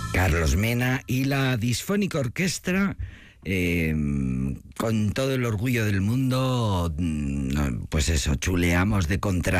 Carlos Mena y la Disfónica Orquestra, con todo el orgullo del mundo, pues eso, chuleamos de contraste.